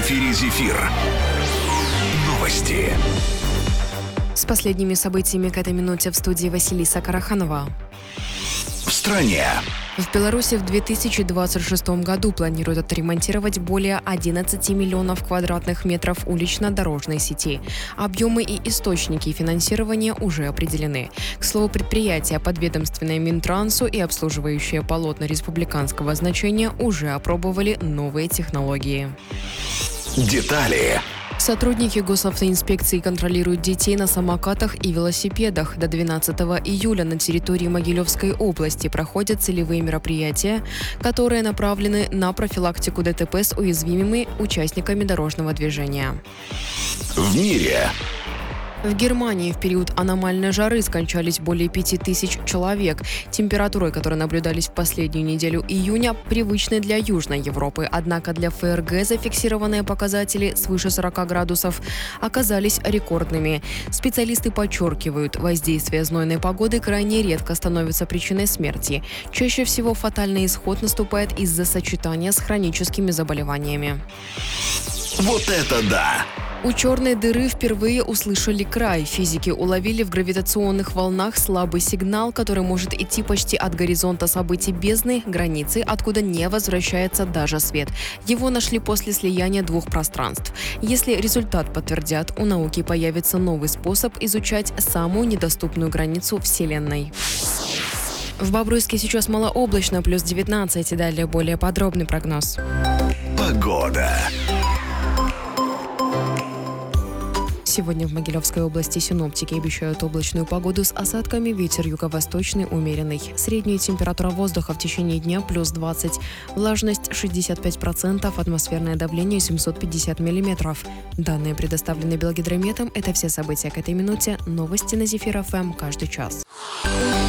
эфире «Зефир». Новости. С последними событиями к этой минуте в студии Василиса Караханова. В стране. В Беларуси в 2026 году планируют отремонтировать более 11 миллионов квадратных метров улично-дорожной сети. Объемы и источники финансирования уже определены. К слову, предприятия, подведомственные Минтрансу и обслуживающие полотна республиканского значения, уже опробовали новые технологии. Детали. Сотрудники госавтоинспекции контролируют детей на самокатах и велосипедах. До 12 июля на территории Могилевской области проходят целевые мероприятия, которые направлены на профилактику ДТП с уязвимыми участниками дорожного движения. В мире. В Германии в период аномальной жары скончались более 5000 человек. Температуры, которые наблюдались в последнюю неделю июня, привычны для Южной Европы. Однако для ФРГ зафиксированные показатели свыше 40 градусов оказались рекордными. Специалисты подчеркивают, воздействие знойной погоды крайне редко становится причиной смерти. Чаще всего фатальный исход наступает из-за сочетания с хроническими заболеваниями. Вот это да! У черной дыры впервые услышали край. Физики уловили в гравитационных волнах слабый сигнал, который может идти почти от горизонта событий бездны, границы, откуда не возвращается даже свет. Его нашли после слияния двух пространств. Если результат подтвердят, у науки появится новый способ изучать самую недоступную границу Вселенной. В Бобруйске сейчас малооблачно, плюс 19. Далее более подробный прогноз. Погода. Сегодня в Могилевской области синоптики обещают облачную погоду с осадками, ветер юго-восточный умеренный. Средняя температура воздуха в течение дня плюс 20, влажность 65%, атмосферное давление 750 миллиметров. Данные предоставлены Белгидрометом. Это все события к этой минуте. Новости на Зефир ФМ каждый час.